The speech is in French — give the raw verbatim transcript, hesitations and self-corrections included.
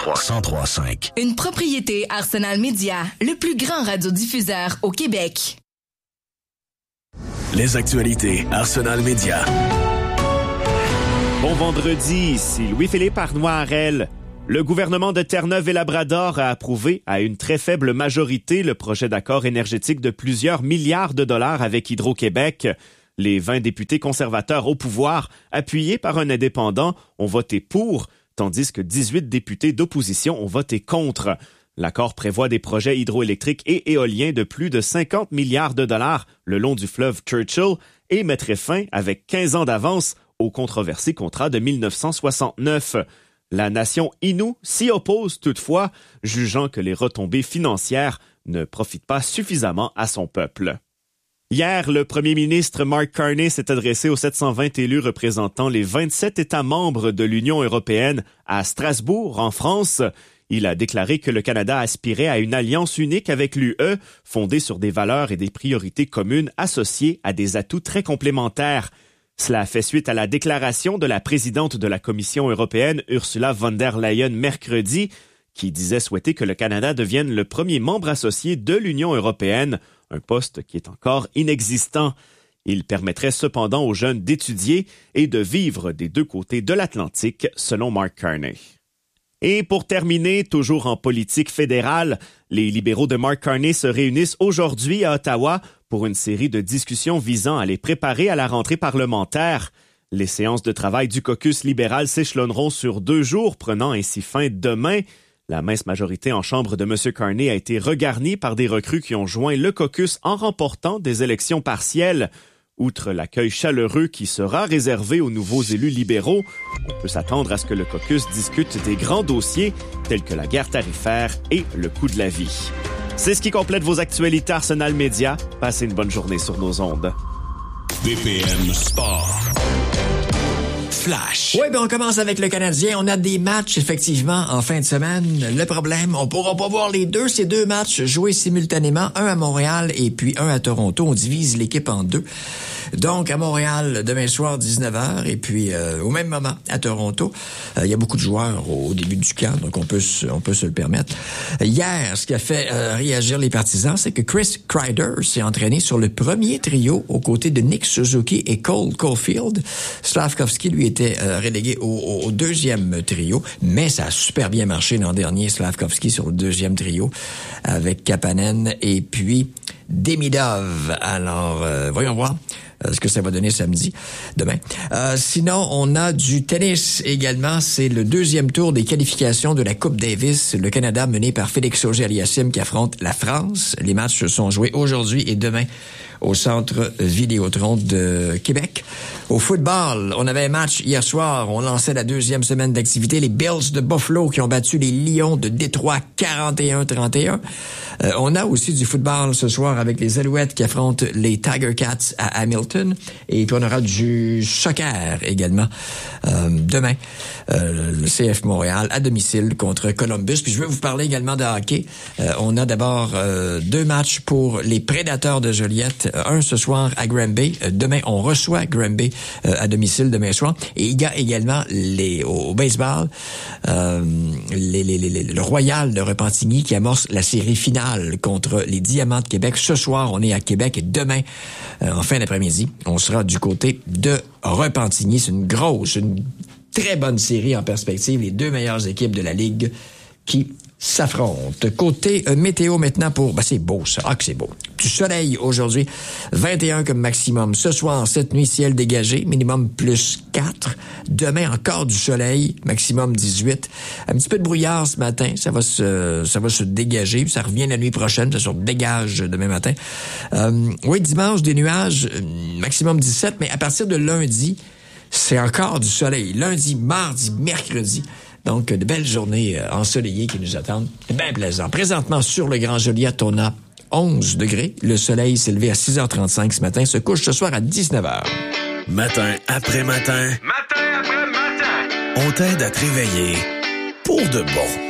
trois virgule cinq. Une propriété Arsenal Média, le plus grand radiodiffuseur au Québec. Les actualités Arsenal Média. Bon vendredi, ici Louis-Philippe Arnois-Harel. Le gouvernement de Terre-Neuve et Labrador a approuvé à une très faible majorité le projet d'accord énergétique de plusieurs milliards de dollars avec Hydro-Québec. Les vingt députés conservateurs au pouvoir, appuyés par un indépendant, ont voté pour, tandis que dix-huit députés d'opposition ont voté contre. L'accord prévoit des projets hydroélectriques et éoliens de plus de cinquante milliards de dollars le long du fleuve Churchill et mettrait fin, avec quinze ans d'avance, au controversé contrat de dix-neuf cent soixante-neuf. La nation Innu s'y oppose toutefois, jugeant que les retombées financières ne profitent pas suffisamment à son peuple. Hier, le premier ministre Mark Carney s'est adressé aux sept cent vingt élus représentant les vingt-sept États membres de l'Union européenne à Strasbourg, en France. Il a déclaré que le Canada aspirait à une alliance unique avec l'U E, fondée sur des valeurs et des priorités communes associées à des atouts très complémentaires. Cela fait suite à la déclaration de la présidente de la Commission européenne, Ursula von der Leyen, mercredi, qui disait souhaiter que le Canada devienne le premier membre associé de l'Union européenne, un poste qui est encore inexistant. Il permettrait cependant aux jeunes d'étudier et de vivre des deux côtés de l'Atlantique, selon Mark Carney. Et pour terminer, toujours en politique fédérale, les libéraux de Mark Carney se réunissent aujourd'hui à Ottawa pour une série de discussions visant à les préparer à la rentrée parlementaire. Les séances de travail du caucus libéral s'échelonneront sur deux jours, prenant ainsi fin demain. La mince majorité en chambre de M. Carney a été regarnie par des recrues qui ont joint le caucus en remportant des élections partielles. Outre l'accueil chaleureux qui sera réservé aux nouveaux élus libéraux, on peut s'attendre à ce que le caucus discute des grands dossiers tels que la guerre tarifaire et le coût de la vie. C'est ce qui complète vos actualités Arsenal Média. Passez une bonne journée sur nos ondes. B P M Sport. Flash. Oui, ben on commence avec le Canadien. On a des matchs, effectivement, en fin de semaine. Le problème, on pourra pas voir les deux. Ces deux matchs joués simultanément, un à Montréal et puis un à Toronto. On divise l'équipe en deux. Donc, à Montréal, demain soir, dix-neuf heures, et puis euh, au même moment, à Toronto. Il euh, y a beaucoup de joueurs au début du camp, donc on peut, on peut se le permettre. Hier, ce qui a fait euh, réagir les partisans, c'est que Chris Kreider s'est entraîné sur le premier trio aux côtés de Nick Suzuki et Cole Caulfield. Slavkovski, lui, était euh, relégué au, au, au deuxième trio, mais ça a super bien marché l'an dernier, Slavkovski sur le deuxième trio, avec Kapanen et puis Demidov. Alors, euh, voyons voir ce que ça va donner samedi, demain. Euh, sinon, on a du tennis également. C'est le deuxième tour des qualifications de la Coupe Davis. Le Canada mené par Félix Auger-Aliassime qui affronte la France. Les matchs sont joués aujourd'hui et demain au Centre Vidéotron de Québec. Au football, on avait un match hier soir. On lançait la deuxième semaine d'activité. Les Bills de Buffalo qui ont battu les Lions de Détroit quarante et un à trente et un. Euh, on a aussi du football ce soir avec les Alouettes qui affrontent les Tiger Cats à Hamilton. Et puis on aura du soccer également euh, demain. Euh, le C F Montréal à domicile contre Columbus. Puis je veux vous parler également de hockey. Euh, on a d'abord euh, deux matchs pour les Prédateurs de Joliette. Un ce soir à Granby. Euh, demain, on reçoit Granby euh, à domicile demain soir. Et il y a également les, au, au baseball euh, les, les, les, le Royal de Repentigny qui amorce la série finale contre les Diamants de Québec. Ce soir, on est à Québec et demain, euh, en fin d'après-midi, on sera du côté de Repentigny. C'est une grosse, une très bonne série en perspective. Les deux meilleures équipes de la Ligue qui s'affrontent. Côté euh, météo maintenant pour... Ben c'est beau ça. Ah que c'est beau. Du soleil aujourd'hui. vingt et un comme maximum. Ce soir, cette nuit, ciel dégagé. Minimum plus quatre. Demain, encore du soleil. Maximum dix-huit. Un petit peu de brouillard ce matin. Ça va se, ça va se dégager. Ça revient la nuit prochaine. Ça se dégage demain matin. Euh, oui, dimanche, des nuages. Maximum dix-sept. Mais à partir de lundi, c'est encore du soleil. Lundi, mardi, mercredi. Donc, de belles journées euh, ensoleillées qui nous attendent. C'est bien plaisant. Présentement, sur le Grand Joliette, on a onze degrés. Le soleil s'est levé à six heures trente-cinq ce matin. Se couche ce soir à dix-neuf heures. Matin après matin. Matin après matin. On t'aide à te réveiller pour de bon.